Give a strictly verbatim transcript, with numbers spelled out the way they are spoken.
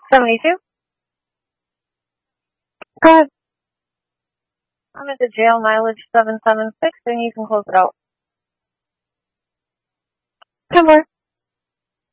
seventy-two. Go ahead. I'm at the jail, mileage seven seven six, and you can close it out. ten more.